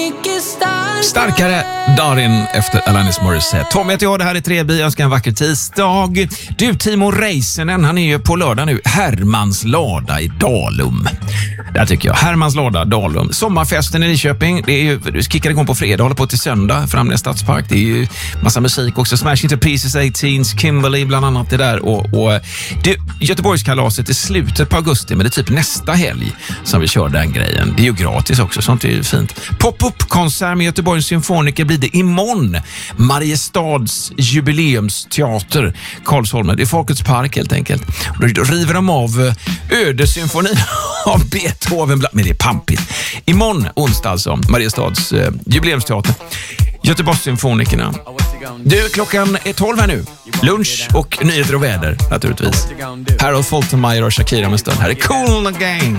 Starkare Darin efter Alanis Morissette. Tom heter jag, det här är Treby. Jag önskar en vacker tisdag. Du, Timo Räisänen, han är ju på lördag nu. Hermans lada i Dalum. Där tycker jag. Hermans lada, Dalum. Sommarfesten i Lidköping. Det är ju, du kickar igång på fredag, håller på till söndag. Framnäs stadspark. Det är ju massa musik också. Smash Into Pieces, 18s, Kimberly bland annat det där. Och det, Göteborgskalaset är slutet på augusti, men det är typ nästa helg som vi kör den grejen. Det är ju gratis också, sånt är ju fint. Pop-up-konsert med Göteborgs symfoniker blir det imorgon. Mariestads jubileumsteater, Karlsholmen. Det är Folkets park helt enkelt. Då river de av ödesymfonin av Beethoven. Men det är pampigt. Imorgon, onsdag alltså, Mariestads jubileumsteater. Göteborgssymfonikerna. Du, klockan är 12 här nu. Lunch och nyheter och väder, naturligtvis. Harold Faltermeyer och Shakira med stund. Här är Cool Gang.